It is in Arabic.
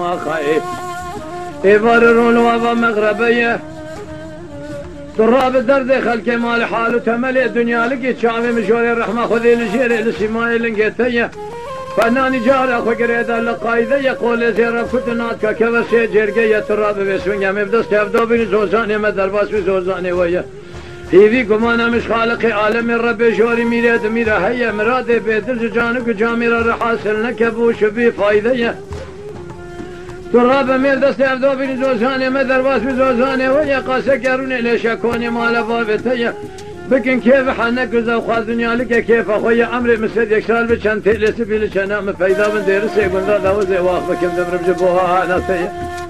ما خايف يبررون وابا مغربيه تراب الدرد خلق مال حال تملي الدنيا لقيت شامي مشوري الرحمه خذي لشيري لسماي لقيتيه فناني جار اخو قريد اللقايده يقول زير كتنات كبسي جرقيه تراب بسوين مبدس تبدو بين زوزاني مدرباس بزوزاني ويا هيفي قمانا مش خالق عالم الرب شوري ميراد ميرا هيا مراد بيدل جانك جامير الرحاسل نكبوش بي فايده تراب مبدس تبدو بين زوزاني مدرباس بزوزاني ويا قاسكروني ليش اكوني مال بابتيه بكن كيف حنك وخا دنيا لك كيف اخويا امري مسد يكسال بشان تلس بيل شنا مفيدا من دير سيقول ذا وزي واخ بكم دمر بجبوها انا سي